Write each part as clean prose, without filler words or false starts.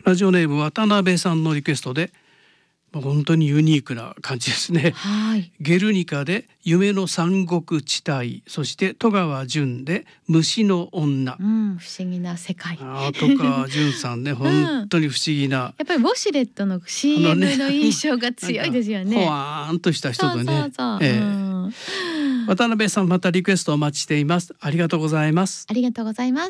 ラジオネーム渡辺さんのリクエストで、本当にユニークな感じですね。 はい。 ゲルニカで夢の三国地帯、そして戸川純で虫の女。 不思議な世界。 戸川純さんね、本当に不思議な。 やっぱりウォシュレットの CM の印象が強いですよね。 ほわーんとした人でね。 そう渡辺さん、またリクエストお待ちしています。ありがとうございます。 ありがとうございます。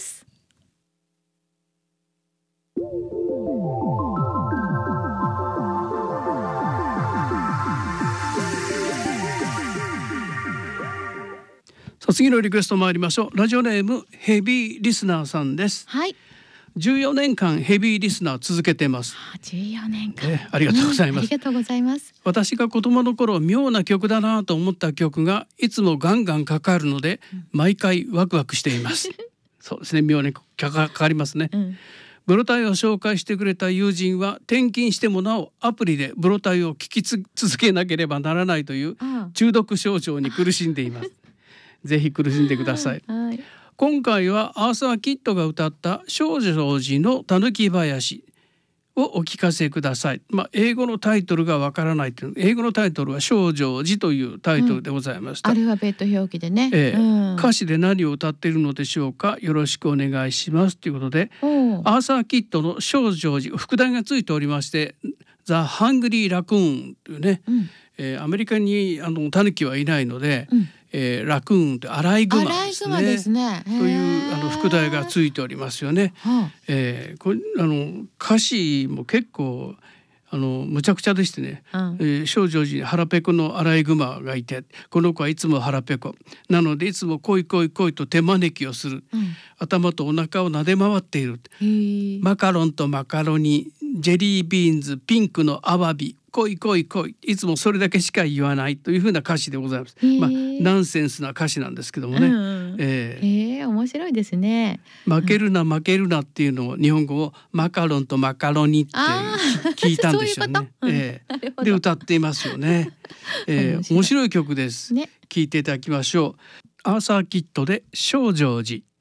さあ、次のリクエスト参りましょう。ラジオネームヘビーリスナーさんです。 はい。 14年間ヘビーリスナー続けてます。 14年間、 ありがとうございます。 ありがとうございます。 私が子供の頃妙な曲だなと思った曲がいつもガンガンかかるので、毎回ワクワクしていますそうですね、妙にかかりますね。ブロタイを紹介してくれた友人は転勤してもなおアプリでブロタイを聴き続けなければならないという中毒症状に苦しんでいますぜひ苦しんでください。 はい。 今回はアーサー・キッドが歌った少女寺のたぬき林をお聞かせください。英語のタイトルがわからないという、英語のタイトルは少女寺というタイトルでございました。 アルファベット表記でね。 歌詞で何を歌っているのでしょうか。よろしくお願いしますということで、アーサー・キッドの少女寺、副題がついておりまして、The Hungry Raccoon というね、アメリカにタヌキはいないので、ラクーンってアライグマですね。という副題がついておりますよね。これ歌詞も結構むちゃくちゃでしてね、少女寺に腹ペコのアライグマがいて、この子はいつも腹ペコなのでいつも来い来い来いと手招きをする、頭とお腹を撫で回っている、マカロンとマカロニ、ジェリービーンズ、ピンクのアワビ、来い来い来い、いつもそれだけしか言わないというふうな歌詞でございます。ナンセンスな歌詞なんですけどもね。 面白いですね。 負けるな負けるなっていうのを日本語をマカロンとマカロニって聞いたんでしょうね。で歌っていますよね。面白い曲です。聞いていただきましょう。アーサー・キッドで少女寺。